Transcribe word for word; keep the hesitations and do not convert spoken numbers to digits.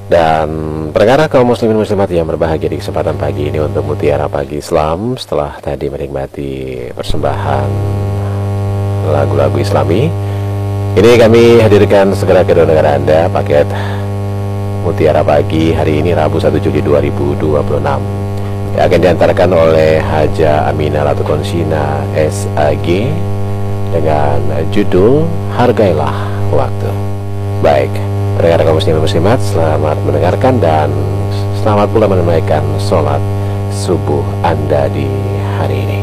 Dan pendengar kaum muslimin muslimat yang berbahagia di kesempatan pagi ini untuk Mutiara Pagi Islam, setelah tadi menikmati persembahan lagu-lagu Islami, ini kami hadirkan segera ke negara Anda paket Mutiara Pagi hari ini Rabu satu Juli dua ribu dua puluh enam yang akan diantarkan oleh Haja Aminah Latukonsina S A G dengan judul Hargailah Waktu. Baik, pendengar kaum muslimin muslimat, selamat mendengarkan dan selamat pula menunaikan sholat subuh Anda di hari ini.